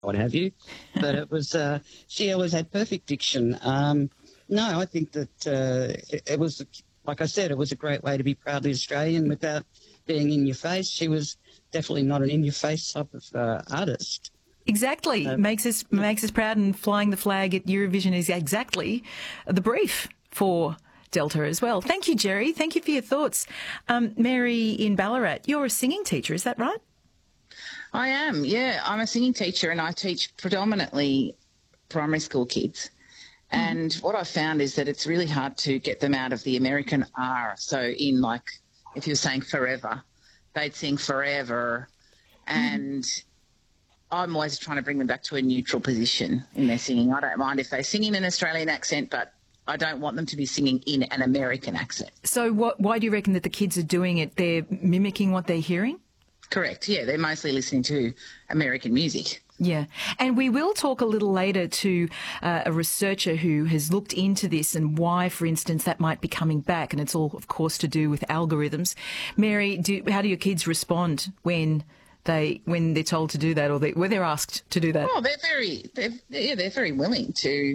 what have you. But it was, she always had perfect diction. No, I think that it was, like I said, it was a great way to be proudly Australian without being in your face. She was definitely not an in-your-face type of artist. Exactly. Makes us proud, and flying the flag at Eurovision is exactly the brief for Delta as well. Thank you, Jerry. Thank you for your thoughts. Mary in Ballarat, you're a singing teacher, is that right? I am, yeah. I'm a singing teacher and I teach predominantly primary school kids. And what I found is that it's really hard to get them out of the American R. So in, like, if you're saying forever, they'd sing forever. And I'm always trying to bring them back to a neutral position in their singing. I don't mind if they sing in an Australian accent, but I don't want them to be singing in an American accent. So why do you reckon that the kids are doing it? They're mimicking what they're hearing? Correct, yeah. They're mostly listening to American music. Yeah. And we will talk a little later to a researcher who has looked into this and why, for instance, that might be coming back. And it's all, of course, to do with algorithms. Mary, how do your kids respond when they're told to do that, or when they're asked to do that? Oh, they're very willing to,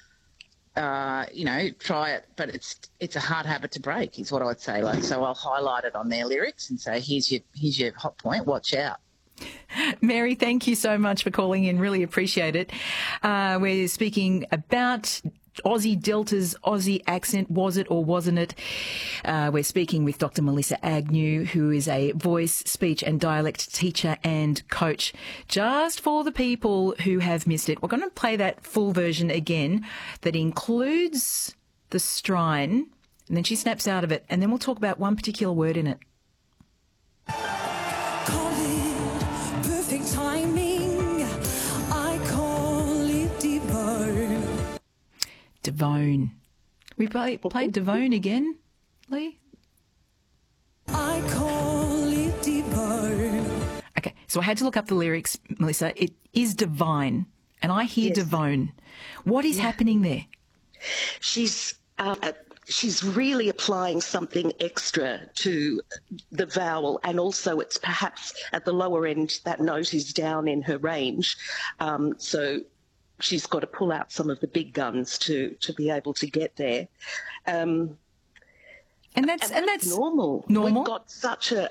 try it, but it's a hard habit to break, is what I would say. Like, so I'll highlight it on their lyrics and say, here's your hot point, watch out. Mary, thank you so much for calling in. Really appreciate it. We're speaking about Aussie Delta's Aussie accent. Was it or wasn't it? We're speaking with Dr. Melissa Agnew, who is a voice, speech and dialect teacher and coach. Just for the people who have missed it, we're going to play that full version again that includes the strine, and then she snaps out of it, and then we'll talk about one particular word in it. Devone. We played Devone again, Lee? I call it Devone. Okay, so I had to look up the lyrics, Melissa. It is divine, and I hear Devone. What is happening there? She's really applying something extra to the vowel, and also it's perhaps at the lower end, that note is down in her range. So she's got to pull out some of the big guns to be able to get there. And that's normal. We've got such a